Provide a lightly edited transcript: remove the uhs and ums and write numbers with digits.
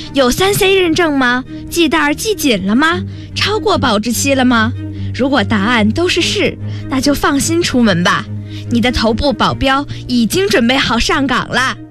有3C 认证吗？系带儿系紧了吗？超过保质期了吗？如果答案都是是，那就放心出门吧，你的头部保镖已经准备好上岗了。